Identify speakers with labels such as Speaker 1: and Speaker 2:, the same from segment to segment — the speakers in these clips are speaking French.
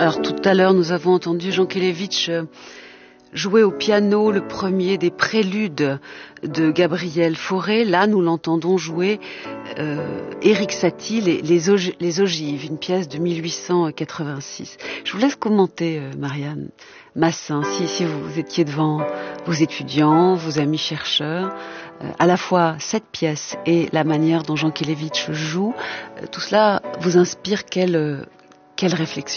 Speaker 1: Alors tout à l'heure, nous avons entendu Jankélévitch jouer au piano le premier des préludes de Gabriel Fauré. Là, nous l'entendons jouer Erik Satie, les Ogives, une pièce de 1886. Je vous laisse commenter, Marianne Massin, si vous étiez devant vos étudiants, vos amis chercheurs, à la fois cette pièce et la manière dont Jankélévitch joue, tout cela vous inspire quelle réflexion ?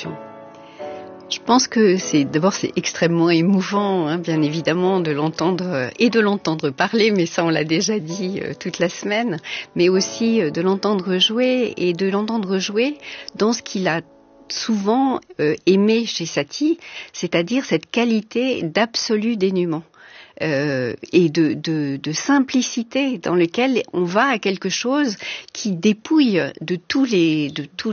Speaker 2: Je pense que c'est extrêmement émouvant, hein, bien évidemment, de l'entendre parler, mais ça on l'a déjà dit toute la semaine, mais aussi de l'entendre jouer et de l'entendre jouer dans ce qu'il a souvent aimé chez Satie, c'est-à-dire cette qualité d'absolu dénuement. Et de simplicité dans lequel on va à quelque chose qui dépouille de tous les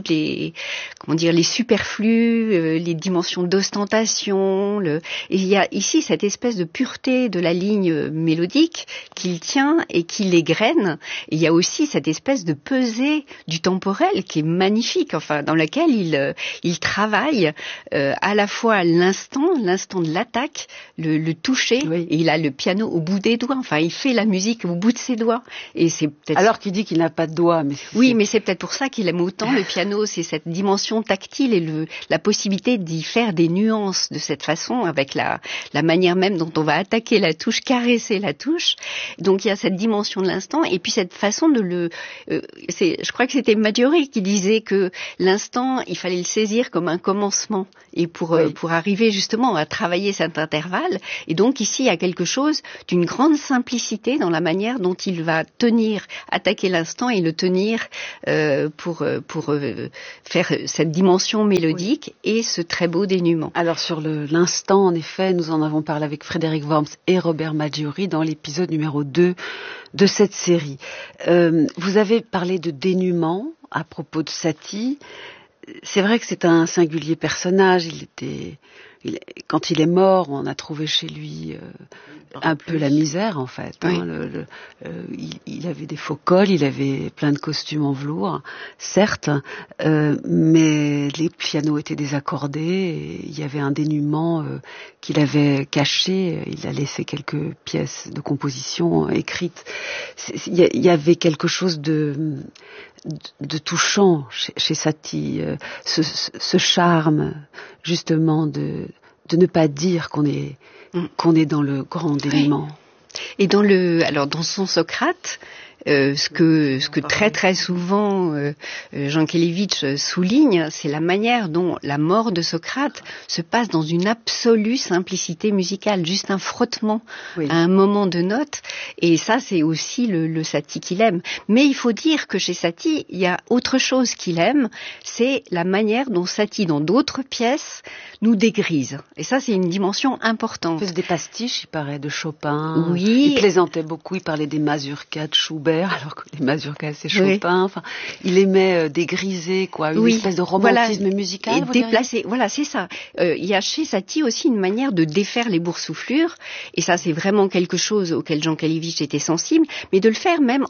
Speaker 2: les superflus, les dimensions d'ostentation. Et il y a ici cette espèce de pureté de la ligne mélodique qu'il tient et qui l'égrène. Et il y a aussi cette espèce de pesée du temporel qui est magnifique, enfin dans laquelle il travaille à la fois l'instant de l'attaque, le toucher, oui. Et il a le piano au bout des doigts, enfin il fait la musique au bout de ses doigts. Et c'est peut-être...
Speaker 1: Alors qu'il dit qu'il n'a pas de doigts. Mais
Speaker 2: oui, mais c'est peut-être pour ça qu'il aime autant le piano, c'est cette dimension tactile et la possibilité d'y faire des nuances de cette façon, avec la manière même dont on va attaquer la touche, caresser la touche. Donc il y a cette dimension de l'instant, et puis cette façon de je crois que c'était Maggiore qui disait que l'instant, il fallait le saisir comme un commencement, et pour arriver justement à travailler cet intervalle. Et donc ici, il y a quelque chose d'une grande simplicité dans la manière dont il va attaquer l'instant et le tenir pour faire cette dimension mélodique et ce très beau dénuement.
Speaker 1: Alors sur l'instant, en effet, nous en avons parlé avec Frédéric Worms et Robert Maggiore dans l'épisode numéro 2 de cette série. Vous avez parlé de dénuement à propos de Satie. C'est vrai que c'est un singulier personnage. Quand il est mort, on a trouvé chez lui un peu la misère, en fait. Oui. Il avait des faux cols, il avait plein de costumes en velours, certes, mais les pianos étaient désaccordés, et il y avait un dénuement qu'il avait caché. Il a laissé quelques pièces de composition écrites. Il y avait quelque chose de touchant chez Satie, ce charme justement de ne pas dire qu'on est dans le grand dénuement.
Speaker 2: Et dans son Socrate, ce que très très souvent Jankélévitch souligne, c'est la manière dont la mort de Socrate se passe dans une absolue simplicité musicale, juste un frottement à un moment de note, et ça c'est aussi le Satie qu'il aime. Mais il faut dire que chez Satie, il y a autre chose qu'il aime, c'est la manière dont Satie, dans d'autres pièces, nous dégrise. Et ça c'est une dimension importante.
Speaker 1: Il faisait des pastiches, il paraît, de Chopin.
Speaker 2: Oui.
Speaker 1: Il plaisantait beaucoup, il parlait des mazurkas de Schubert, alors que les mazurkas c'est Chopin. Enfin, il aimait dégriser, une espèce de romantisme musical.
Speaker 2: Et déplacer. Voilà, c'est ça. Il y a chez Satie aussi une manière de défaire les boursouflures, et ça c'est vraiment quelque chose auquel Jankélévitch était sensible, mais de le faire même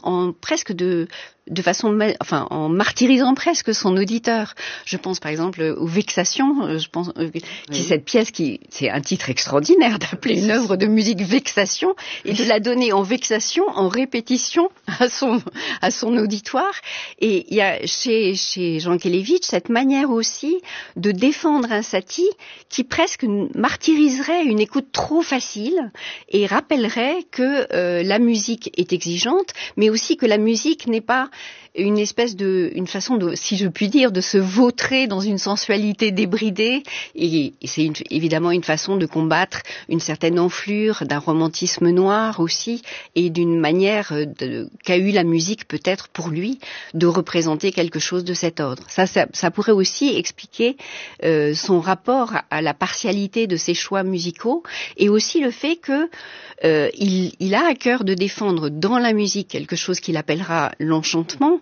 Speaker 2: en martyrisant presque son auditeur. Je pense par exemple aux Vexations, qui est cette pièce c'est un titre extraordinaire d'appeler une œuvre de musique Vexation, et de la donner en vexation, en répétition à son auditoire. Et il y a chez Jankélévitch cette manière aussi de défendre un Satie qui presque martyriserait une écoute trop facile et rappellerait que la musique est exigeante, mais aussi que la musique n'est pas une façon de, si je puis dire, de se vautrer dans une sensualité débridée, et c'est évidemment une façon de combattre une certaine enflure d'un romantisme noir aussi, et d'une manière qu'a eu la musique peut-être pour lui de représenter quelque chose de cet ordre. Ça pourrait aussi expliquer son rapport à la partialité de ses choix musicaux, et aussi le fait que il a à cœur de défendre dans la musique quelque chose qu'il appellera l'enchantement,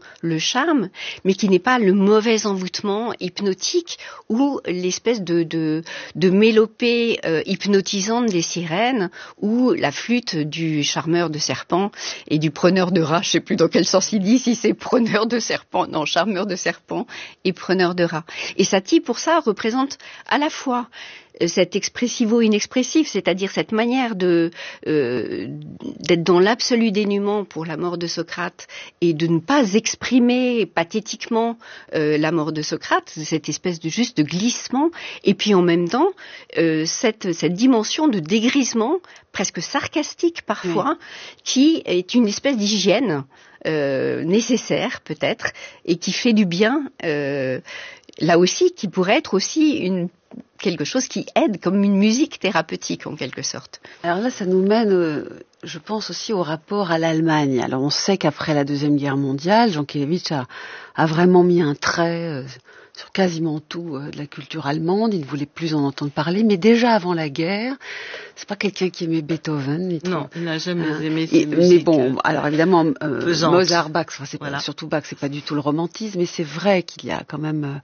Speaker 2: le charme, mais qui n'est pas le mauvais envoûtement hypnotique ou l'espèce de mélopée hypnotisante des sirènes ou la flûte du charmeur de serpents et du preneur de rats. Je sais plus dans quel sens il dit, si c'est preneur de serpents, non, charmeur de serpents et preneur de rats. Et Satie, pour ça, représente à la fois cet expressivo-inexpressif, c'est-à-dire cette manière d'être dans l'absolu dénuement pour la mort de Socrate et de ne pas exprimer pathétiquement la mort de Socrate, cette espèce de juste de glissement, et puis en même temps cette dimension de dégrisement presque sarcastique parfois, qui est une espèce d'hygiène nécessaire peut-être et qui fait du bien, là aussi, qui pourrait être aussi quelque chose qui aide comme une musique thérapeutique en quelque sorte.
Speaker 1: Alors là, ça nous mène, je pense aussi au rapport à l'Allemagne. Alors on sait qu'après la Deuxième Guerre mondiale, Jankélévitch a vraiment mis un trait sur quasiment tout de la culture allemande. Il ne voulait plus en entendre parler, mais déjà avant la guerre, c'est pas quelqu'un qui aimait Beethoven.
Speaker 3: Non, il n'a jamais aimé ces musiques.
Speaker 1: Mais bon, alors évidemment, Mozart, Bach,
Speaker 3: voilà.
Speaker 1: surtout Bach, c'est pas du tout le romantisme, mais c'est vrai qu'il y a quand même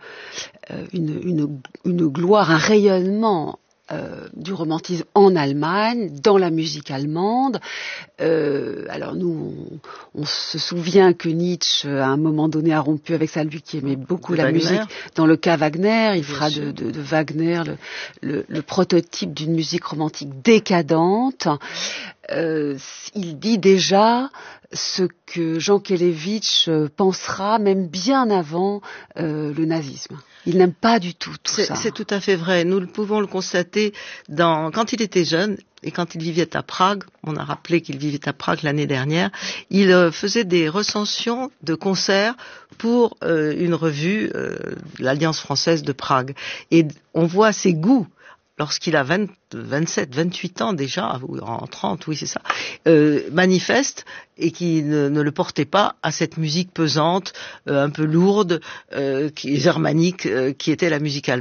Speaker 1: une gloire, un rayonnement du romantisme en Allemagne, dans la musique allemande. Alors nous, on se souvient que Nietzsche, à un moment donné, a rompu avec ça, lui qui aimait beaucoup la musique. Dans le cas Wagner, il fera de Wagner le prototype d'une musique romantique décadente. Il dit déjà ce que Jankélévitch pensera même bien avant le nazisme. Il n'aime pas du tout ça.
Speaker 3: C'est tout à fait vrai. Nous pouvons le constater quand il était jeune et quand il vivait à Prague. On a rappelé qu'il vivait à Prague l'année dernière. Il faisait des recensions de concerts pour une revue, l'Alliance française de Prague. Et on voit ses goûts. Lorsqu'il a 27, 28 ans déjà, ou en 30, oui c'est ça, manifeste et qui ne le portait pas à cette musique pesante, un peu lourde, germanique, qui était la musique allemande.